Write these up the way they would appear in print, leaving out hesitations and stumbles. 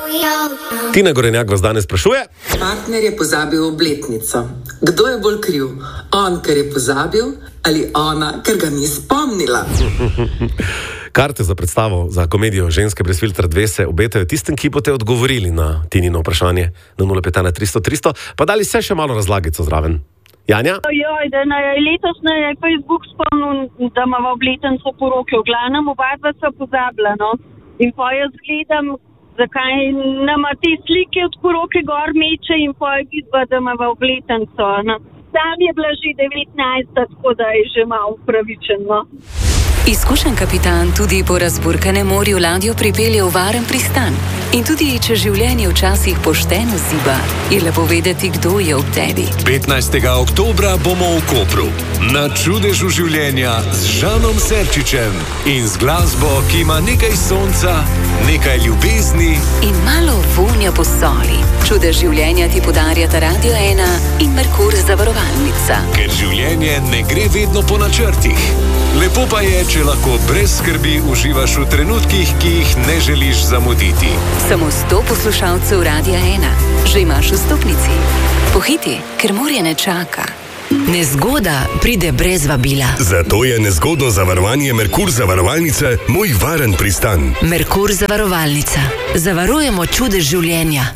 Tina Gorenjak vas danes sprašuje. Partner je pozabil obletnico. Kdo je bolj kriv? On, ker je pozabil, ali ona, ker ga ni spomnila? Karte za predstavo za komedijo Ženske brez filtra 2 se obetajo tistem, ki boste odgovorili na Tinino vprašanje na 0,5 300 300, pa dali se še malo razlagico zraven. Janja? Letos je Facebook spomnil, da imamo obletnico poroke. V glavnem oba dva sva pozabila, no. In pa jaz gledam, zakaj nama te slike od poroke gor meče in pa je vidva, da imamo obletnico, no. Tam je bila že 19, tako da je že malo upravičeno. Izkušen kapitan tudi po razburkanem morju ladjo pripelje v varen pristan. In tudi, če življenje včasih pošteno ziba, je lepo vedeti, kdo je ob tebi. 15. oktobra bomo v Kopru. Na čudežu življenja z Žanom Serčičem in z glasbo, ki ima nekaj sonca, nekaj ljubezni in malo vonja po soli. Čudež življenja ti podarjata Radio 1 in Merkur zavarovalnica. Ker življenje ne gre vedno po načrtih. Lepo pa je, če lahko brez skrbi uživaš v trenutkih, ki jih ne želiš zamuditi. Samo 100 poslušalcev Radia 1. Že imaš vstopnici. Pohiti, ker morje ne čaka. Nezgoda pride brez vabila. Zato je nezgodno zavarovanje Merkur zavarovalnice moj varen pristan. Merkur zavarovalnica. Zavarujemo čudež življenja.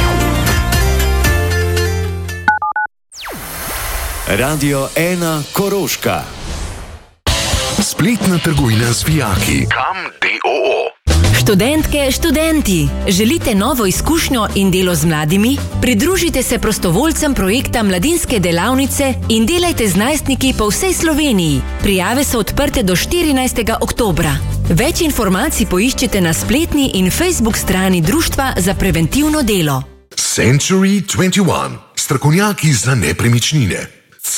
Radio 1 Koroška. Spletna trgovina z vijaki. Kam DOO. Študentke, študenti, želite novo izkušnjo in delo z mladimi? Pridružite se prostovoljcem projekta Mladinske delavnice in delajte z najstniki po vsej Sloveniji. Prijave so odprte do 14. oktobra. Več informacij poiščite na spletni in Facebook strani Društva za preventivno delo. Century 21. Strokovnjaki za nepremičnine.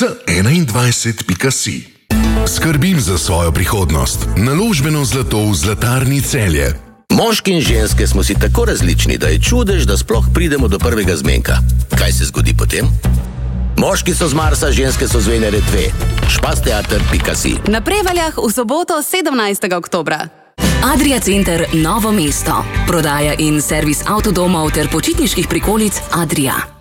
C21.si. Skrbim za svojo prihodnost. Naložbeno zlato v Zlatarni Celje. Moški in ženske smo si tako različni, da je čudež, da sploh pridemo do prvega zmenka. Kaj se zgodi potem? Moški so z Marsa, ženske so z Venere 2. Špasteater.si. Na Prevaljah v soboto 17. oktobra. Adria Center Novo mesto. Prodaja in servis avtodomov ter počitniških prikolic Adria.